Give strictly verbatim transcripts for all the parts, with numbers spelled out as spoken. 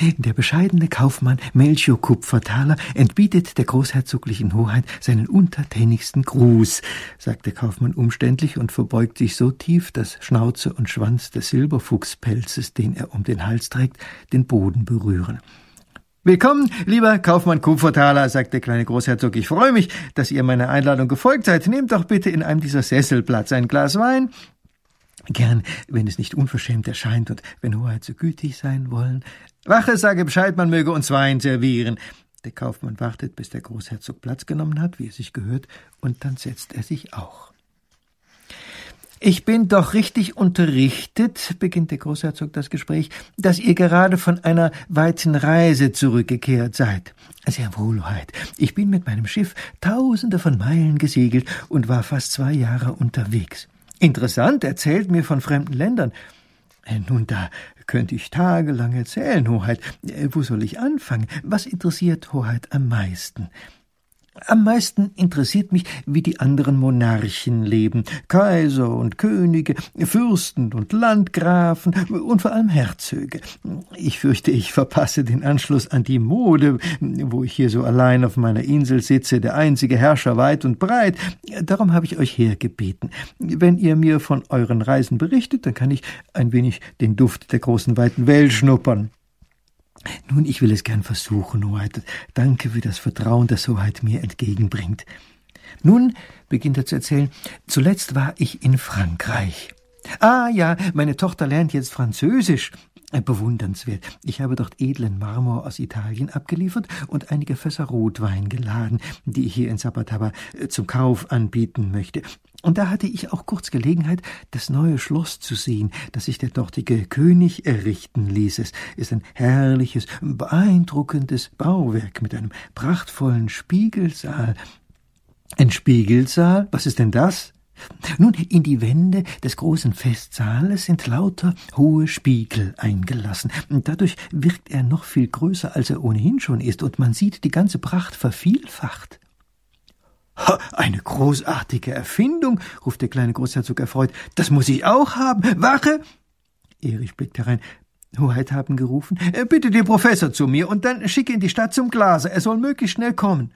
Der bescheidene Kaufmann Melchior Kupfertaler entbietet der großherzoglichen Hoheit seinen untertänigsten Gruß, sagt der Kaufmann umständlich und verbeugt sich so tief, dass Schnauze und Schwanz des Silberfuchspelzes, den er um den Hals trägt, den Boden berühren. »Willkommen, lieber Kaufmann Kupfertaler«, sagt der kleine Großherzog. »Ich freue mich, dass ihr meiner Einladung gefolgt seid. Nehmt doch bitte in einem dieser Sessel Platz, ein Glas Wein.« »Gern, wenn es nicht unverschämt erscheint und wenn Hoheit so gütig sein wollen.« »Wache, sage Bescheid, man möge uns Wein servieren.« Der Kaufmann wartet, bis der Großherzog Platz genommen hat, wie es sich gehört, und dann setzt er sich auch. »Ich bin doch richtig unterrichtet«, beginnt der Großherzog das Gespräch, »dass ihr gerade von einer weiten Reise zurückgekehrt seid.« »Sehr wohl, Hoheit. Ich bin mit meinem Schiff tausende von Meilen gesegelt und war fast zwei Jahre unterwegs.« »Interessant, erzählt mir von fremden Ländern.« »Nun, da könnte ich tagelang erzählen, Hoheit. Wo soll ich anfangen? Was interessiert Hoheit am meisten?« »Am meisten interessiert mich, wie die anderen Monarchen leben. Kaiser und Könige, Fürsten und Landgrafen und vor allem Herzöge. Ich fürchte, ich verpasse den Anschluss an die Mode, wo ich hier so allein auf meiner Insel sitze, der einzige Herrscher weit und breit. Darum habe ich euch hergebeten. Wenn ihr mir von euren Reisen berichtet, dann kann ich ein wenig den Duft der großen, weiten Welt schnuppern.« »Nun, ich will es gern versuchen, Hoheit. Danke für das Vertrauen, das Hoheit mir entgegenbringt. Nun«, beginnt er zu erzählen, »zuletzt war ich in Frankreich. Ah ja, meine Tochter lernt jetzt Französisch. Bewundernswert. Ich habe dort edlen Marmor aus Italien abgeliefert und einige Fässer Rotwein geladen, die ich hier in Sapataba zum Kauf anbieten möchte. Und da hatte ich auch kurz Gelegenheit, das neue Schloss zu sehen, das sich der dortige König errichten ließ. Es ist ein herrliches, beeindruckendes Bauwerk mit einem prachtvollen Spiegelsaal.« »Ein Spiegelsaal? Was ist denn das?« »Nun, in die Wände des großen Festsaales sind lauter hohe Spiegel eingelassen. Dadurch wirkt er noch viel größer, als er ohnehin schon ist, und man sieht die ganze Pracht vervielfacht.« »Ha, eine großartige Erfindung«, ruft der kleine Großherzog erfreut. »Das muss ich auch haben. Wache!« Erich blickt herein. »Hoheit haben gerufen. Bitte den Professor zu mir und dann schicke in die Stadt zum Glaser. Er soll möglichst schnell kommen.«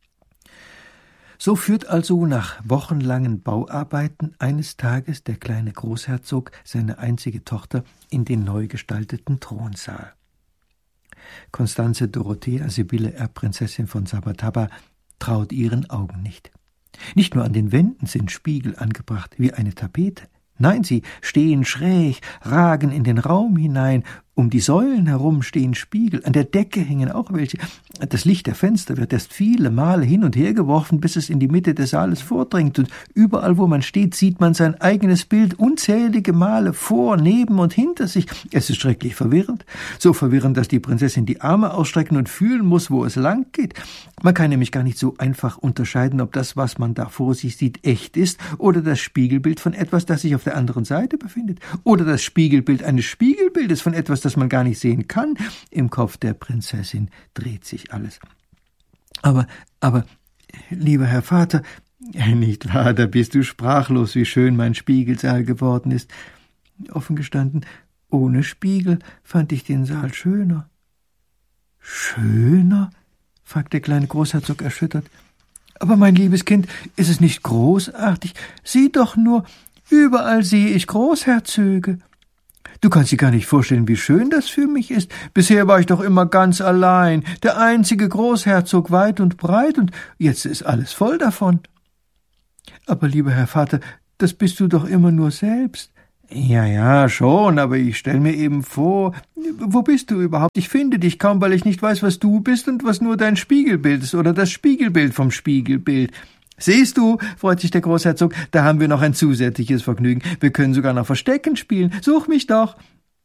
So führt also nach wochenlangen Bauarbeiten eines Tages der kleine Großherzog seine einzige Tochter in den neu gestalteten Thronsaal. Constanze Dorothea Sibylle Erbprinzessin von Sapataba traut ihren Augen nicht. Nicht nur an den Wänden sind Spiegel angebracht wie eine Tapete. Nein, sie stehen schräg, ragen in den Raum hinein. Um die Säulen herum stehen Spiegel, an der Decke hängen auch welche. Das Licht der Fenster wird erst viele Male hin und her geworfen, bis es in die Mitte des Saales vordringt. Und überall, wo man steht, sieht man sein eigenes Bild unzählige Male vor, neben und hinter sich. Es ist schrecklich verwirrend. So verwirrend, dass die Prinzessin die Arme ausstrecken und fühlen muss, wo es lang geht. Man kann nämlich gar nicht so einfach unterscheiden, ob das, was man da vor sich sieht, echt ist oder das Spiegelbild von etwas, das sich auf der anderen Seite befindet. Oder das Spiegelbild eines Spiegelbildes von etwas, das man gar nicht sehen kann. Im Kopf der Prinzessin dreht sich alles. Aber, aber, lieber Herr Vater, nicht wahr, da bist du sprachlos, wie schön mein Spiegelsaal geworden ist. Offen gestanden, ohne Spiegel fand ich den Saal schöner. Schöner? Fragt der kleine Großherzog erschüttert. Aber mein liebes Kind, ist es nicht großartig? Sieh doch nur, überall sehe ich Großherzöge. Du kannst dir gar nicht vorstellen, wie schön das für mich ist. Bisher war ich doch immer ganz allein, der einzige Großherzog weit und breit, und jetzt ist alles voll davon. Aber, lieber Herr Vater, das bist du doch immer nur selbst. Ja, ja, schon, aber ich stell mir eben vor, wo bist du überhaupt? Ich finde dich kaum, weil ich nicht weiß, was du bist und was nur dein Spiegelbild ist oder das Spiegelbild vom Spiegelbild. Siehst du, freut sich der Großherzog, da haben wir noch ein zusätzliches Vergnügen. Wir können sogar noch Verstecken spielen. Such mich doch.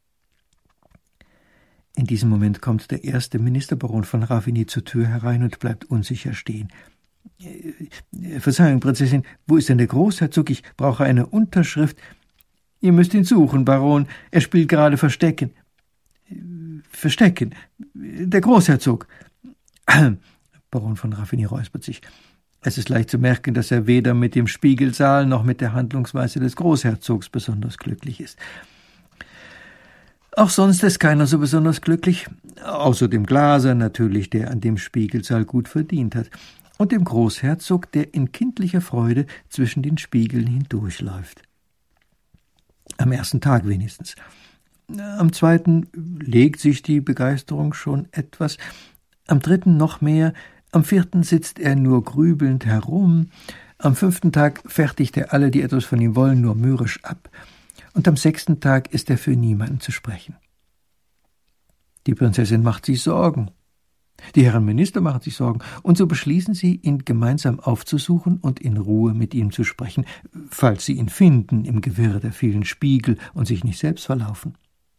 In diesem Moment kommt der erste Ministerbaron von Ravigny zur Tür herein und bleibt unsicher stehen. Äh, Verzeihung, Prinzessin, wo ist denn der Großherzog? Ich brauche eine Unterschrift. Ihr müsst ihn suchen, Baron. Er spielt gerade Verstecken. Verstecken? Der Großherzog. Baron von Ravigny räuspert sich. Es ist leicht zu merken, dass er weder mit dem Spiegelsaal noch mit der Handlungsweise des Großherzogs besonders glücklich ist. Auch sonst ist keiner so besonders glücklich, außer dem Glaser natürlich, der an dem Spiegelsaal gut verdient hat, und dem Großherzog, der in kindlicher Freude zwischen den Spiegeln hindurchläuft. Am ersten Tag wenigstens. Am zweiten legt sich die Begeisterung schon etwas, am dritten noch mehr, am vierten sitzt er nur grübelnd herum, am fünften Tag fertigt er alle, die etwas von ihm wollen, nur mürrisch ab, und am sechsten Tag ist er für niemanden zu sprechen. Die Prinzessin macht sich Sorgen, die Herren Minister machen sich Sorgen, und so beschließen sie, ihn gemeinsam aufzusuchen und in Ruhe mit ihm zu sprechen, falls sie ihn finden im Gewirr der vielen Spiegel und sich nicht selbst verlaufen.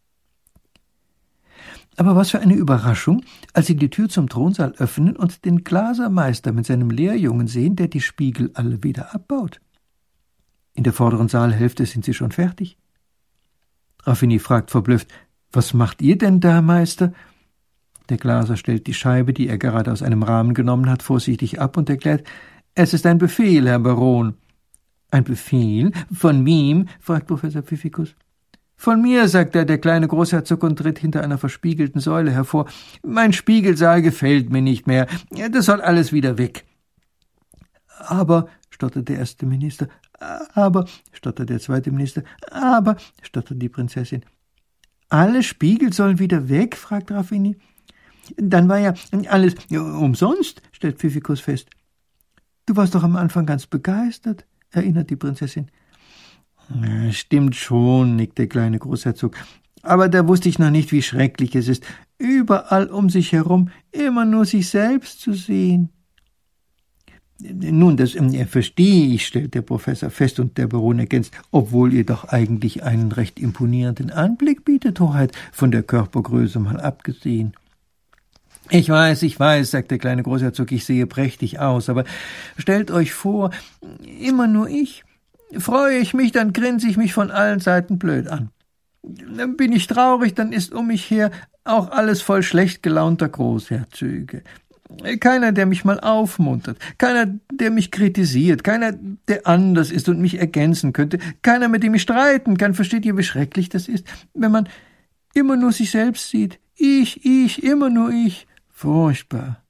Aber was für eine Überraschung, als sie die Tür zum Thronsaal öffnen und den Glasermeister mit seinem Lehrjungen sehen, der die Spiegel alle wieder abbaut. In der vorderen Saalhälfte sind sie schon fertig. Raffini fragt verblüfft: »Was macht ihr denn da, Meister?« Der Glaser stellt die Scheibe, die er gerade aus einem Rahmen genommen hat, vorsichtig ab und erklärt: »Es ist ein Befehl, Herr Baron.« »Ein Befehl? Von wem?« fragt Professor Pfiffikus. »Von mir«, sagt er, der kleine Großherzog, und tritt hinter einer verspiegelten Säule hervor. »Mein Spiegelsaal gefällt mir nicht mehr. Das soll alles wieder weg.« »Aber«, stottert der erste Minister, »aber«, stottert der zweite Minister, »aber«, stottert die Prinzessin. »Alle Spiegel sollen wieder weg?« fragt Raffini. »Dann war ja alles umsonst«, stellt Pfiffikus fest. »Du warst doch am Anfang ganz begeistert«, erinnert die Prinzessin. »Stimmt schon«, nickt der kleine Großherzog, »aber da wusste ich noch nicht, wie schrecklich es ist, überall um sich herum immer nur sich selbst zu sehen.« »Nun, das äh, verstehe ich«, stellt der Professor fest, und der Baron ergänzt, »obwohl ihr doch eigentlich einen recht imponierenden Anblick bietet, Hoheit, von der Körpergröße mal abgesehen.« »Ich weiß, ich weiß«, sagt der kleine Großherzog, »ich sehe prächtig aus, aber stellt euch vor, immer nur ich. Freue ich mich, dann grinse ich mich von allen Seiten blöd an. Dann bin ich traurig, dann ist um mich her auch alles voll schlecht gelaunter Großherzöge. Keiner, der mich mal aufmuntert, keiner, der mich kritisiert, keiner, der anders ist und mich ergänzen könnte, keiner, mit dem ich streiten kann. Versteht ihr, wie schrecklich das ist, wenn man immer nur sich selbst sieht? Ich, ich, immer nur ich. Furchtbar.«